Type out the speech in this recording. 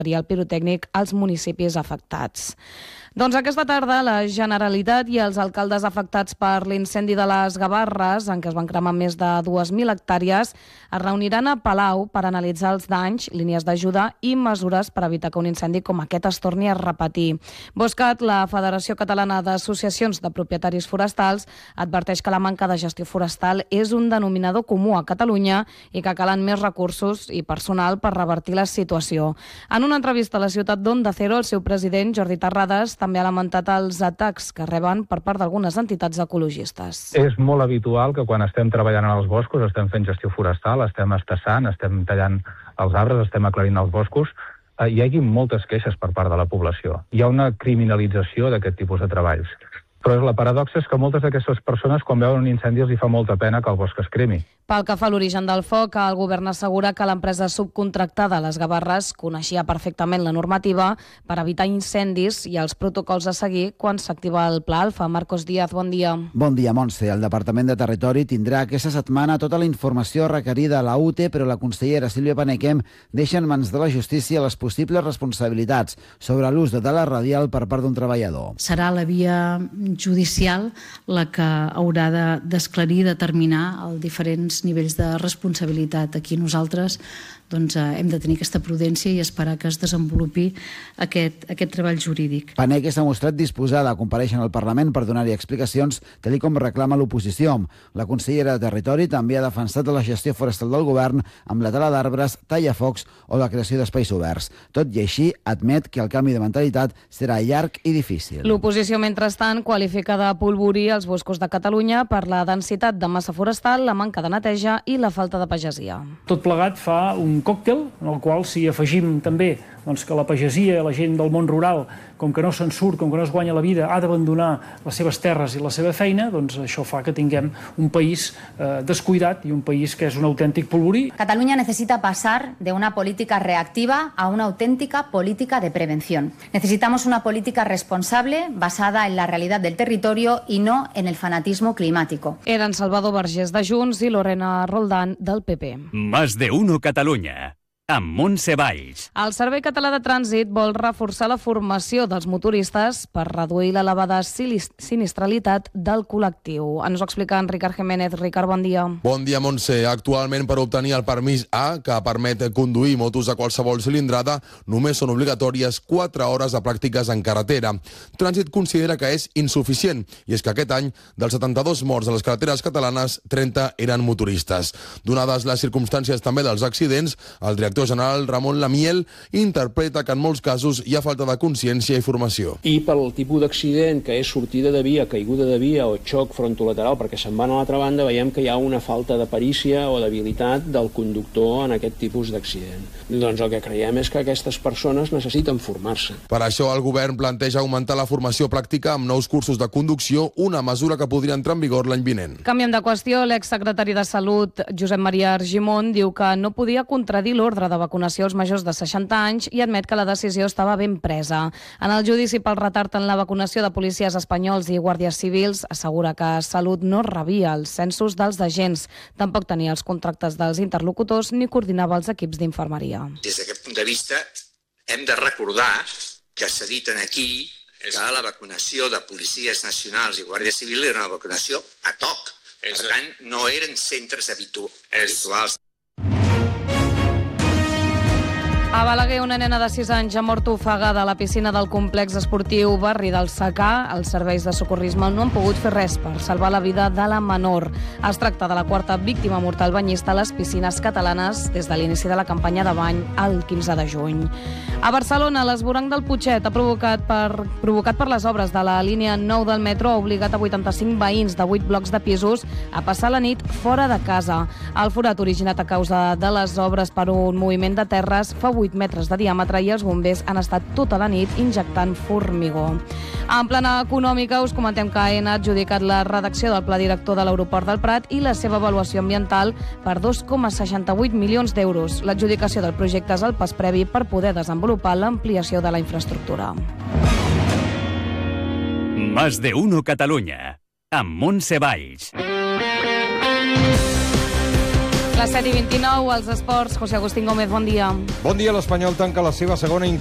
material pirotècnic als municipis afectats. Doncs aquesta tarda la Generalitat i els alcaldes afectats per l'incendi de les Gavarres, en què es van cremar més de 2.000 hectàrees, es reuniran a Palau per analitzar els danys, línies d'ajuda i mesures per evitar que un incendi com aquest es torni a repetir. Boscat, la Federació Catalana d'Associacions de Propietaris Forestals, adverteix que la manca de gestió forestal és un denominador comú a Catalunya i que calen més recursos i personal per revertir la situació. En una entrevista a la ciutat d'Onda Cero, el seu president, Jordi Terrades, també ha lamentat els atacs que reben per part d'algunes entitats ecologistes. És molt habitual que quan estem treballant en els boscos, estem fent gestió forestal, estem estassant, estem tallant els arbres, estem aclarint els boscos, hi hagi moltes queixes per part de la població. Hi ha una criminalització d'aquest tipus de treballs. Però la paradoxa és que moltes d'aquestes persones, quan veuen un incendi, els hi fa molta pena que el bosc es cremi. Pel que fa a l'origen del foc, el govern assegura que l'empresa subcontractada a les Gavarres coneixia perfectament la normativa per evitar incendis i els protocols a seguir quan s'activa el Pla Alfa. Marcos Díaz, bon dia. Bon dia, Montse. El Departament de Territori tindrà aquesta setmana tota la informació requerida a la UTE, però la consellera Sílvia Panequem deixa en mans de la justícia les possibles responsabilitats sobre l'ús de tela radial per part d'un treballador. Serà la via judicial la que haurà d'esclarir i determinar els diferents nivells de responsabilitat. Aquí nosaltres hem de tenir aquesta prudència i esperar que es desenvolupi aquest treball jurídic. Paneque s'ha mostrat disposada a comparèixer en el Parlament per donar-hi explicacions, tal com reclama l'oposició. La consellera de Territori també ha defensat la gestió forestal del govern amb la tala d'arbres, tallafocs o la creació d'espais oberts. Tot i així, admet que el canvi de mentalitat serà llarg i difícil. L'oposició, mentrestant, qualifica de polvorí els boscos de Catalunya per la densitat de massa forestal, la manca de neteja i la falta de pagesia. Tot plegat fa un còctel en el qual si afegim també que la pagesia, la gent del món rural, com que no se'n surt, com que no es guanya la vida, ha d'abandonar les seves terres i la seva feina, doncs això fa que tinguem un país descuidat i un país que és un autèntic polvorí. Cataluña necesita pasar de una política reactiva a una auténtica política de prevención. Necesitamos una política responsable basada en la realidad del territorio y no en el fanatismo climático. Eren Salvador Vergés de Junts i Lorena Roldán del PP. Más de uno Catalunya, amb Montse Valls. El Servei Català de Trànsit vol reforçar la formació dels motoristes per reduir l'elevada sinistralitat del col·lectiu. Ens ho explica en Ricard Jiménez. Ricard, bon dia. Bon dia, Montse. Actualment, per obtenir el permís A, que permet conduir motos de qualsevol cilindrada, només són obligatòries 4 hores de pràctiques en carretera. Trànsit considera que és insuficient, i és que aquest any, dels 72 morts a les carreteres catalanes, 30 eren motoristes. Donades les circumstàncies també dels accidents, el director general Ramon Lamiel interpreta que en molts casos hi ha falta de consciència i formació. I pel tipus d'accident que és sortida de via, caiguda de via o xoc frontolateral perquè se'n van a l'altra banda, veiem que hi ha una falta de perícia o d'habilitat del conductor en aquest tipus d'accident. Doncs el que creiem és que aquestes persones necessiten formar-se. Per això el govern planteja augmentar la formació pràctica amb nous cursos de conducció, una mesura que podria entrar en vigor l'any vinent. Canviem de qüestió. L'exsecretari de Salut, Josep Maria Argimon, diu que no podia contradir l'ordre de vacunació als majors de 60 anys i admet que la decisió estava ben presa. En el judici pel retard en la vacunació de policies espanyols i guàrdies civils, assegura que Salut no rebia els censos dels agents, tampoc tenia els contractes dels interlocutors ni coordinava els equips d'infermeria. Des d'aquest punt de vista, hem de recordar que s'ha dit aquí que la vacunació de policies nacionals i guàrdia civil era una vacunació ad hoc. Per tant, no eren centres habituals. A Balaguer, una nena de 6 anys ha mort ofegada a la piscina del complex esportiu Barri del Secà. Els serveis de socorrisme no han pogut fer res per salvar la vida de la menor. Es tracta de la quarta víctima mortal banyista a les piscines catalanes des de l'inici de la campanya de bany el 15 de juny. A Barcelona, l'esvoranc del Putxet provocat per les obres de la línia 9 del metro ha obligat a 85 veïns de 8 blocs de pisos a passar la nit fora de casa. El forat originat a causa de les obres per un moviment de terres fa 8 metres de diàmetre i els bombers han estat tota la nit injectant formigó. En plana econòmica us comentem que AENA ha adjudicat la redacció del pla director de l'aeroport del Prat i la seva avaluació ambiental per 2,68 milions d'euros. L'adjudicació del projecte és el pas previ per poder desenvolupar l'ampliació de la infraestructura. Más de uno Catalunya, amb Montse Valls. Les 7:29, als esports. José Agustín Gómez, bon dia. Bon dia. L'Espanyol tanca la seva segona